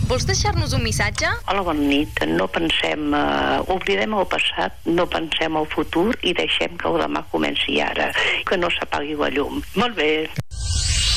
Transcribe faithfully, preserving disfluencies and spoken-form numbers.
Vols deixar-nos un missatge? Hola, bona nit. No pensem, uh, oblidem el passat, no pensem el futur i deixem que el demà comenci ara, que no s'apagui la llum. Molt bé.